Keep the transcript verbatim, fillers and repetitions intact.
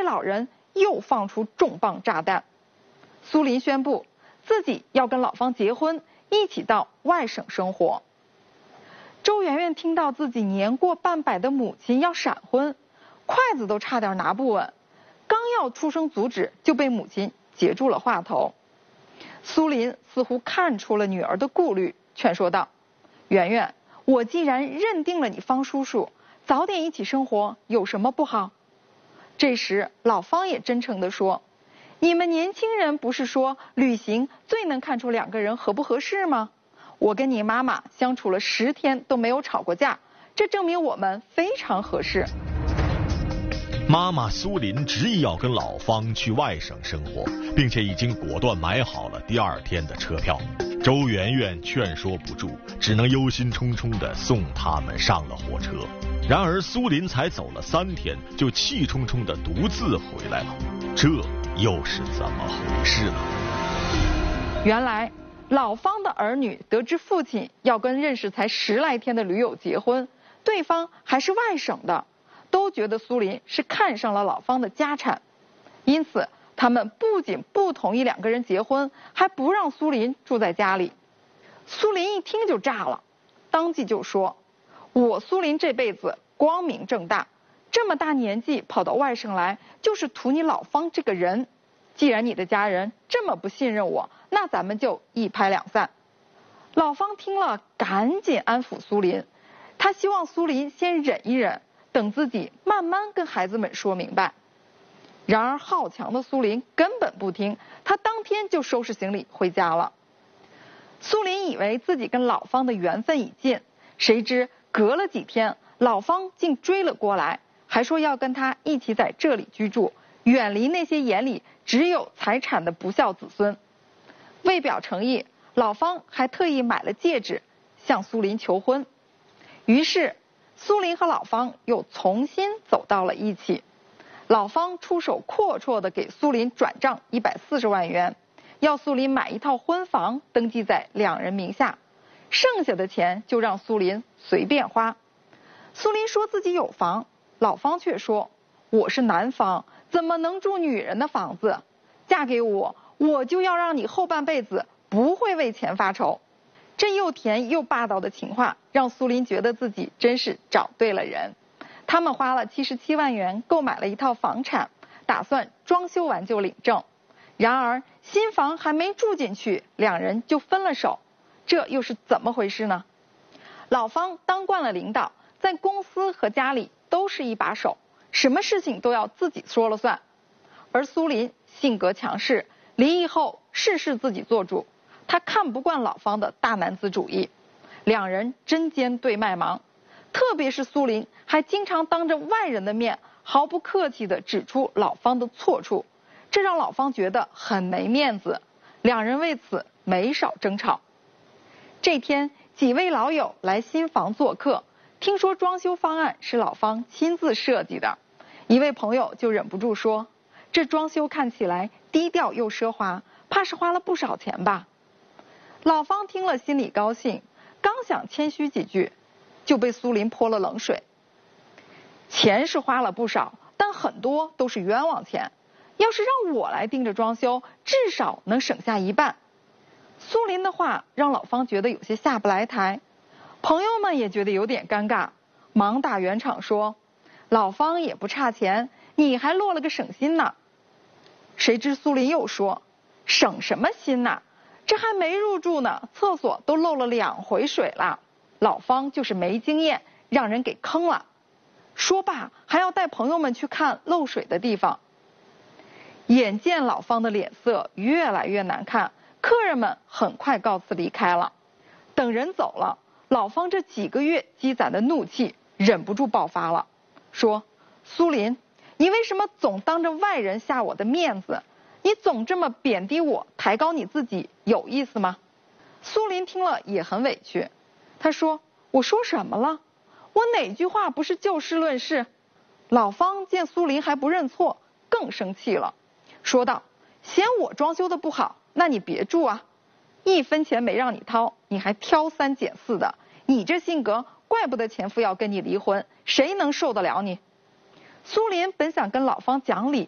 老人又放出重磅炸弹。苏林宣布自己要跟老方结婚，一起到外省生活。周圆圆听到自己年过半百的母亲要闪婚，筷子都差点拿不稳，刚要出声阻止，就被母亲截住了话头。苏林似乎看出了女儿的顾虑，劝说道：圆圆，我既然认定了你方叔叔，早点一起生活有什么不好？这时老方也真诚地说：你们年轻人不是说旅行最能看出两个人合不合适吗？我跟你妈妈相处了十天都没有吵过架，这证明我们非常合适。 妈妈苏林执意要跟老方去外省生活，并且已经果断买好了第二天的车票。周圆圆劝说不住，只能忧心忡忡地送他们上了火车。然而苏林才走了三天，就气冲冲地独自回来了，这又是怎么回事呢？ 原来老方的儿女得知父亲要跟认识才十来天的驴友结婚，对方还是外省的，都觉得苏林是看上了老方的家产，因此他们不仅不同意两个人结婚，还不让苏林住在家里。苏林一听就炸了，当即就说：我苏林这辈子光明正大，这么大年纪跑到外省来，就是图你老方这个人。既然你的家人这么不信任我，那咱们就一拍两散。老方听了赶紧安抚苏林，他希望苏林先忍一忍，等自己慢慢跟孩子们说明白。然而好强的苏林根本不听，他当天就收拾行李回家了。苏林以为自己跟老方的缘分已尽，谁知隔了几天，老方竟追了过来，还说要跟他一起在这里居住，远离那些眼里只有财产的不孝子孙。为表诚意，老方还特意买了戒指向苏林求婚。于是苏林和老方又重新走到了一起。老方出手阔绰地给苏林转账一百四十万元，要苏林买一套婚房登记在两人名下，剩下的钱就让苏林随便花。苏林说自己有房，老方却说：我是男方，怎么能住女人的房子？嫁给我，我就要让你后半辈子不会为钱发愁。这又甜又霸道的情话让苏林觉得自己真是找对了人。他们花了七十七万元购买了一套房产，打算装修完就领证。然而新房还没住进去，两人就分了手，这又是怎么回事呢？老方当惯了领导，在公司和家里都是一把手，什么事情都要自己说了算。而苏林性格强势，离异后事事自己做主，他看不惯老方的大男子主义，两人针尖对麦芒。特别是苏林还经常当着外人的面毫不客气地指出老方的错处，这让老方觉得很没面子，两人为此没少争吵。这天几位老友来新房做客，听说装修方案是老方亲自设计的，一位朋友就忍不住说：这装修看起来低调又奢华，怕是花了不少钱吧？老方听了心里高兴，刚想谦虚几句，就被苏林泼了冷水。钱是花了不少，但很多都是冤枉钱，要是让我来盯着装修，至少能省下一半。苏林的话让老方觉得有些下不来台，朋友们也觉得有点尴尬，忙打圆场说：老方也不差钱，你还落了个省心呢。谁知苏林又说：省什么心呐，这还没入住呢，厕所都漏了两回水了，老方就是没经验，让人给坑了。说罢还要带朋友们去看漏水的地方。眼见老方的脸色越来越难看，客人们很快告辞离开了。等人走了，老方这几个月积攒的怒气忍不住爆发了，说：苏林，你为什么总当着外人下我的面子？你总这么贬低我，抬高你自己，有意思吗？苏林听了也很委屈，他说：我说什么了？我哪句话不是就事论事？老方见苏林还不认错，更生气了，说道：嫌我装修的不好，那你别住啊，一分钱没让你掏，你还挑三拣四的，你这性格怪不得前夫要跟你离婚，谁能受得了你？苏林本想跟老方讲理，